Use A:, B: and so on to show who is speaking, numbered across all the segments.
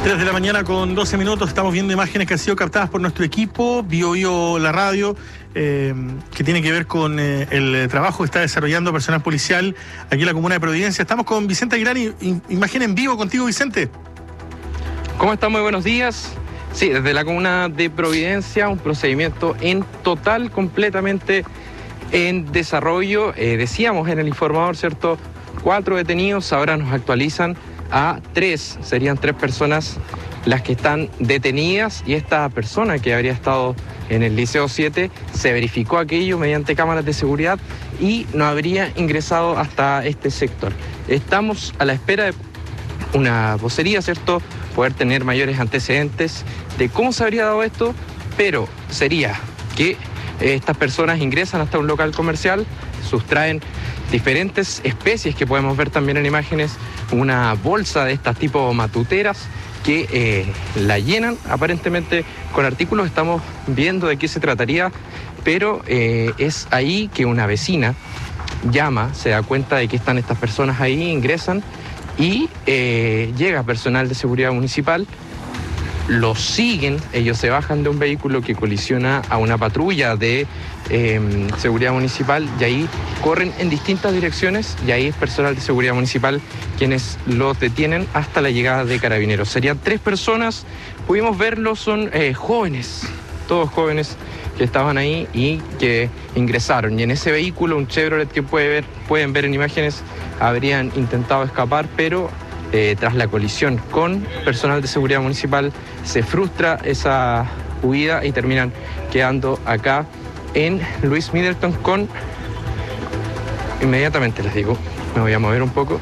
A: 3 de la mañana con 12 minutos, estamos viendo imágenes que han sido captadas por nuestro equipo, Bio la radio, que tiene que ver con el trabajo que está desarrollando personal policial aquí en la comuna de Providencia. Estamos con Vicente Aguilar, imagen en vivo contigo, Vicente.
B: ¿Cómo están? Muy buenos días. Sí, desde la comuna de Providencia, un procedimiento en total, completamente en desarrollo. Decíamos en el informador, ¿cierto? 4 detenidos, ahora nos actualizan a 3, serían 3 personas las que están detenidas, y esta persona que habría estado en el Liceo 7 se verificó aquello mediante cámaras de seguridad y no habría ingresado hasta este sector. Estamos a la espera de una vocería, ¿cierto? Poder tener mayores antecedentes de cómo se habría dado esto, pero sería que estas personas ingresan hasta un local comercial, sustraen diferentes especies que podemos ver también en imágenes, una bolsa de estas tipo matuteras que la llenan aparentemente con artículos. Estamos viendo de qué se trataría, pero es ahí que una vecina llama, se da cuenta de que están estas personas ahí, ingresan y llega personal de seguridad municipal. Los siguen, ellos se bajan de un vehículo que colisiona a una patrulla de seguridad municipal, y ahí corren en distintas direcciones, y ahí es personal de seguridad municipal quienes los detienen hasta la llegada de carabineros. Serían 3 personas, pudimos verlos, son jóvenes, todos jóvenes que estaban ahí y que ingresaron. Y en ese vehículo, un Chevrolet que pueden ver en imágenes, habrían intentado escapar, pero tras la colisión con personal de seguridad municipal se frustra esa huida y terminan quedando acá en Luis Middleton con, inmediatamente les digo, me voy a mover un poco,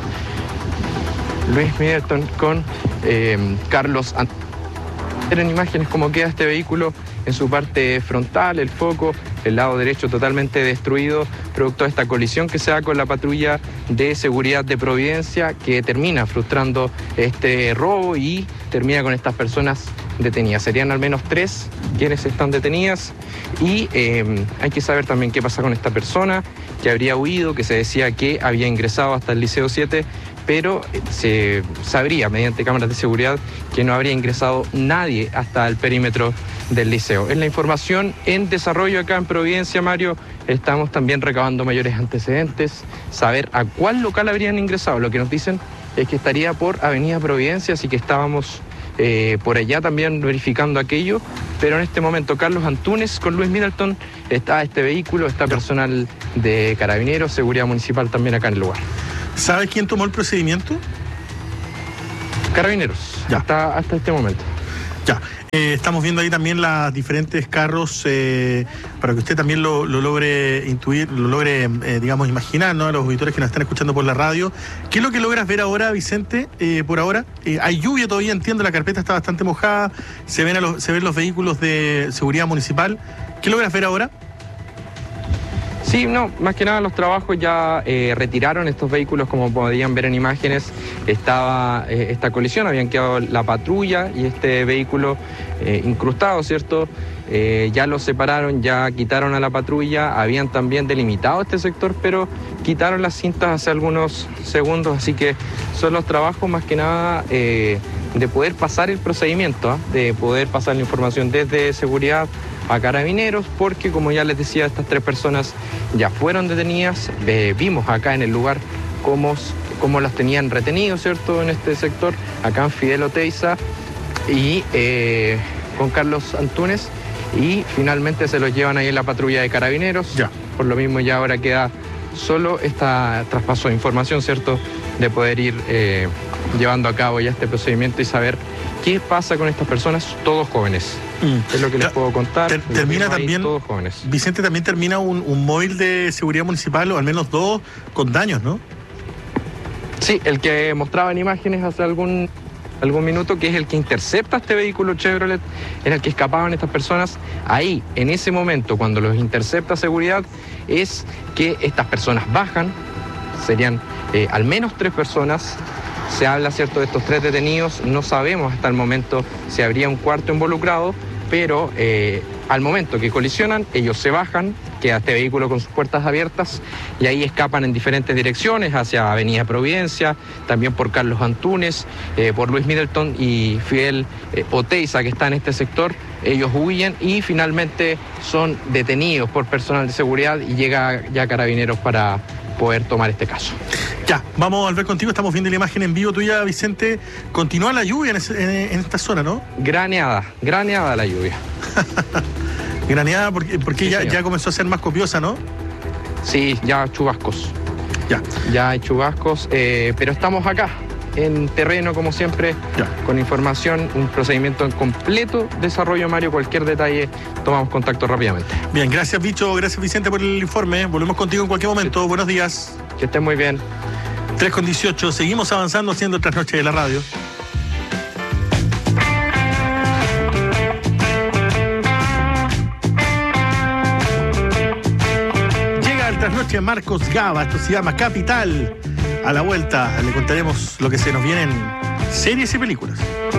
B: Luis Middleton con Carlos Antunes. En imágenes cómo queda este vehículo en su parte frontal, el foco, el lado derecho totalmente destruido, producto de esta colisión que se da con la patrulla de seguridad de Providencia, que termina frustrando este robo y termina con estas personas detenidas. Serían al menos 3 quienes están detenidas, y hay que saber también qué pasa con esta persona que habría huido, que se decía que había ingresado hasta el Liceo 7, pero se sabría mediante cámaras de seguridad que no habría ingresado nadie hasta el perímetro del liceo. Es la información en desarrollo acá en Providencia, Mario. Estamos también recabando mayores antecedentes, saber a cuál local habrían ingresado. Lo que nos dicen es que estaría por Avenida Providencia, así que estábamos por allá también verificando aquello, pero en este momento Carlos Antunes con Luis Middleton, está este vehículo, está personal de carabineros, seguridad municipal también acá en el lugar.
A: ¿Sabes quién tomó el procedimiento?
B: Carabineros,
A: ya.
B: Hasta este momento.
A: Ya. Estamos viendo ahí también los diferentes carros para que usted también lo logre intuir, lo logre, digamos, imaginar, ¿no? A los auditores que nos están escuchando por la radio. ¿Qué es lo que logras ver ahora, Vicente? Por ahora, hay lluvia todavía, entiendo, la carpeta está bastante mojada, se ven los vehículos de seguridad municipal. ¿Qué logras ver ahora?
B: Sí, no, más que nada los trabajos ya retiraron estos vehículos, como podían ver en imágenes. Estaba esta colisión, habían quedado la patrulla y este vehículo incrustado, ¿cierto? Ya los separaron, ya quitaron a la patrulla, habían también delimitado este sector, pero quitaron las cintas hace algunos segundos, así que son los trabajos más que nada de poder pasar el procedimiento, de poder pasar la información desde seguridad a carabineros, porque como ya les decía, estas 3 personas ya fueron detenidas. Vimos acá en el lugar cómo las tenían retenidos, ¿cierto? En este sector, acá en Fidel Oteiza y con Carlos Antunes, y finalmente se los llevan ahí en la patrulla de carabineros.
A: Ya.
B: Por lo mismo ya ahora queda solo esta traspaso de información, ¿cierto? De poder ir llevando a cabo ya este procedimiento y saber qué pasa con estas personas, todos jóvenes. Es lo que les puedo contar.
A: Termina también,
B: todos jóvenes.
A: Vicente, también termina un móvil de seguridad municipal, o al menos 2, con daños, ¿no?
B: Sí, el que mostraba en imágenes hace algún minuto, que es el que intercepta este vehículo Chevrolet, en el que escapaban estas personas. Ahí, en ese momento, cuando los intercepta seguridad, es que estas personas bajan, serían al menos 3 personas. Se habla, ¿cierto?, de estos 3 detenidos. No sabemos hasta el momento si habría un cuarto involucrado, pero al momento que colisionan, ellos se bajan, queda este vehículo con sus puertas abiertas y ahí escapan en diferentes direcciones, hacia Avenida Providencia, también por Carlos Antunes, por Luis Middleton y Fidel Oteiza, que está en este sector. Ellos huyen y finalmente son detenidos por personal de seguridad y llega ya Carabineros para poder tomar este caso.
A: Ya, vamos a ver contigo, estamos viendo la imagen en vivo tuya, Vicente. Continúa la lluvia en esta zona, ¿no?
B: Graneada la lluvia.
A: Graneada porque
B: Sí,
A: ya comenzó a ser más copiosa, ¿no?
B: Sí, ya chubascos. Ya hay chubascos, pero estamos acá, en terreno, como siempre, con información, un procedimiento en completo desarrollo, Mario. Cualquier detalle, tomamos contacto rápidamente.
A: Bien, gracias, Bicho, gracias, Vicente, por el informe. Volvemos contigo en cualquier momento. Buenos días.
B: Que estén muy bien.
A: 3:18, seguimos avanzando haciendo Trasnoche de la Radio. Llega el Trasnoche Marcos Gaba, esto se llama Capital. A la vuelta le contaremos lo que se nos viene en series y películas.